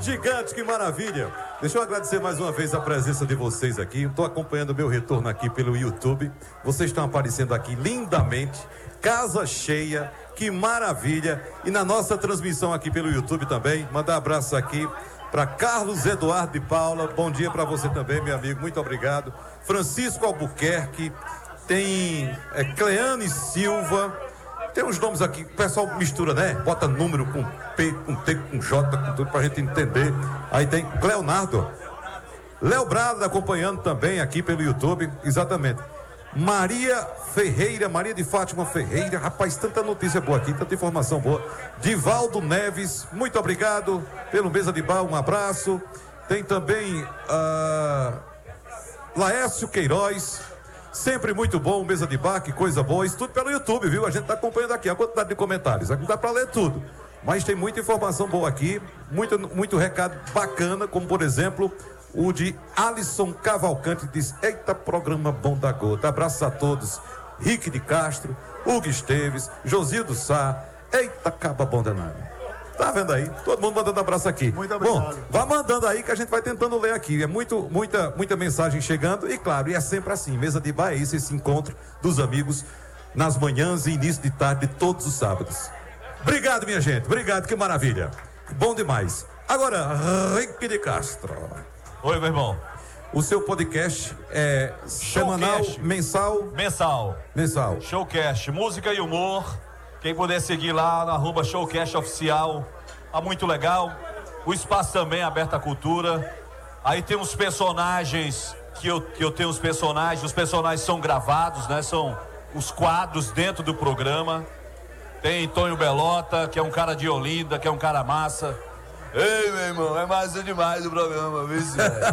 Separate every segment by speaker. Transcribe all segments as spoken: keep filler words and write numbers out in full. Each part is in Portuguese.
Speaker 1: Gigantes, que maravilha. Deixa eu agradecer mais uma vez a presença de vocês aqui. Estou acompanhando o meu retorno aqui pelo YouTube. Vocês estão aparecendo aqui lindamente. Casa cheia, que maravilha. E na nossa transmissão aqui pelo YouTube também. Mandar um abraço aqui para Carlos Eduardo de Paula. Bom dia para você também, meu amigo. Muito obrigado. Francisco Albuquerque. Tem é, Cleane Silva. Tem uns nomes aqui, o pessoal mistura, né? Bota número com P, com T, com J, com tudo pra gente entender. Aí tem Cleonardo. Léo Brado acompanhando também aqui pelo YouTube. Exatamente. Maria Ferreira, Maria de Fátima Ferreira. Rapaz, tanta notícia boa aqui, tanta informação boa. Divaldo Neves, muito obrigado pelo Mesa de Bar, um abraço. Tem também uh, Laércio Queiroz. Sempre muito bom, Mesa de Bar, que coisa boa. Isso tudo pelo YouTube, viu? A gente tá acompanhando aqui a quantidade de comentários. Aqui não dá pra ler tudo, mas tem muita informação boa aqui, muito, muito recado bacana, como por exemplo o de Alisson Cavalcante. Diz: eita, programa bom da gota. Abraço a todos. Rick de Castro, Hugo Esteves, Josildo Sá. Eita, caba bom danado. Tá vendo aí? Todo mundo mandando abraço aqui.
Speaker 2: Muito obrigado.
Speaker 1: Bom, vá mandando aí que a gente vai tentando ler aqui. É muito, muita, muita mensagem chegando. E claro, e é sempre assim. Mesa de Bar é isso, esse encontro dos amigos nas manhãs e início de tarde de todos os sábados. Obrigado, minha gente. Obrigado, que maravilha. Bom demais. Agora, Rick de Castro.
Speaker 3: Oi, meu irmão.
Speaker 1: O seu podcast é semanal,
Speaker 3: Showcast.
Speaker 1: mensal?
Speaker 3: Mensal.
Speaker 1: Mensal.
Speaker 3: Showcast, música e humor. Quem puder seguir lá na arroba Showcast Oficial, tá muito legal. O espaço também é aberto à cultura. Aí tem uns personagens, que eu, que eu tenho os personagens, os personagens são gravados, né? São os quadros dentro do programa. Tem Tonho Belota, que é um cara de Olinda, que é um cara massa. Ei, meu irmão, é massa demais o programa, viu,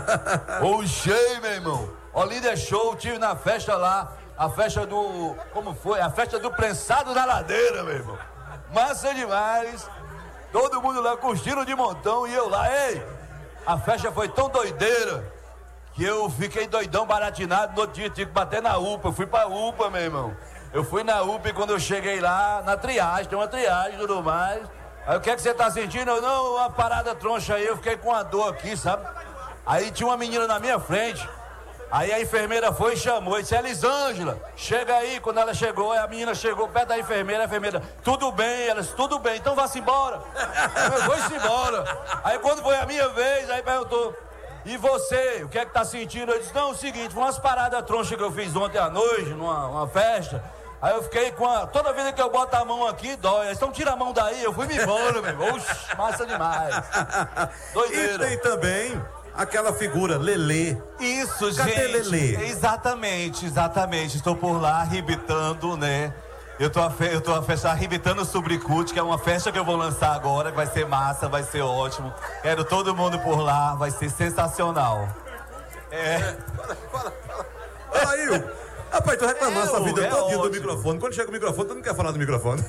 Speaker 3: Ô, cheio, meu irmão. Olinda é show, tive na festa lá. A festa do... Como foi? A festa do prensado na ladeira, meu irmão. Massa demais. Todo mundo lá curtindo de montão e eu lá. Ei, a festa foi tão doideira que eu fiquei doidão, baratinado. No outro dia tive que bater na U P A. Eu fui pra U P A, meu irmão. Eu fui na U P A e quando eu cheguei lá, na triagem, tem uma triagem e tudo mais. Aí o que é que você tá sentindo? Eu, não, uma parada troncha aí. Eu fiquei com uma dor aqui, sabe? Aí tinha uma menina na minha frente. Aí a enfermeira foi e chamou, e disse: Elisângela, chega aí. Quando ela chegou, a menina chegou perto da enfermeira, a enfermeira: tudo bem? Ela disse: tudo bem, então vá-se embora. Eu vou-se embora. Aí quando foi a minha vez, aí perguntou: e você, o que é que tá sentindo? Eu disse: não, é o seguinte, foi umas paradas tronchas que eu fiz ontem à noite, numa uma festa. Aí eu fiquei com a... Toda vez que eu boto a mão aqui, dói. Então tira a mão daí, eu fui-me embora, meu irmão. Oxi, massa demais. Doideira.
Speaker 1: E tem também aquela figura, Lelê.
Speaker 4: Isso,
Speaker 1: Cadê
Speaker 4: gente.
Speaker 1: Lelê?
Speaker 4: Exatamente, exatamente. Estou por lá arrebitando, né? Eu tô a, fe... eu tô a festa arrebitando o Subricute, que é uma festa que eu vou lançar agora, que vai ser massa, vai ser ótimo. Quero todo mundo por lá, vai ser sensacional. É.
Speaker 1: Fala, fala, fala. Fala aí, Hugo. Rapaz, tu reclamando essa vida
Speaker 4: é
Speaker 1: todinha do
Speaker 4: ótimo.
Speaker 1: microfone. Quando chega o microfone, tu não quer falar do microfone.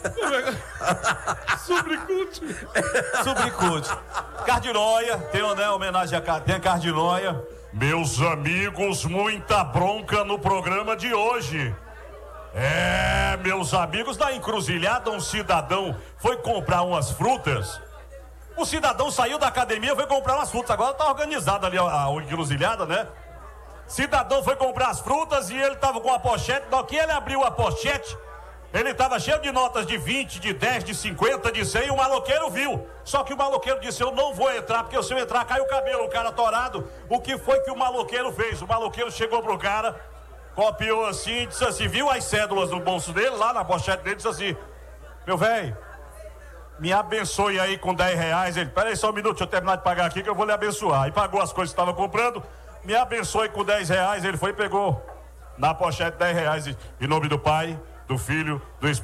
Speaker 3: Subricute.
Speaker 4: Subricute. Cardinóia, tem né, homenagem a Car- tem a Cardinóia.
Speaker 3: Meus amigos, muita bronca no programa de hoje. É, meus amigos, na encruzilhada, um cidadão foi comprar umas frutas. O cidadão saiu da academia, foi comprar umas frutas. Agora tá organizada ali a, a encruzilhada, né? Cidadão foi comprar as frutas e ele tava com a pochete. No que ele abriu a pochete, ele tava cheio de notas de vinte, de dez, de cinquenta, de cem. E o maloqueiro viu. Só que o maloqueiro disse: eu não vou entrar, porque se eu entrar cai o cabelo. O cara torado. O que foi que o maloqueiro fez? O maloqueiro chegou pro cara, copiou assim, disse assim, viu as cédulas no bolso dele, lá na pochete dele, disse assim: meu velho, me abençoe aí com dez reais. Ele: peraí só um minuto, deixa eu terminar de pagar aqui que eu vou lhe abençoar. E pagou as coisas que estava comprando. Me abençoe com dez reais. Ele foi e pegou na pochete dez reais. Em nome do Pai, do Filho, do Espírito.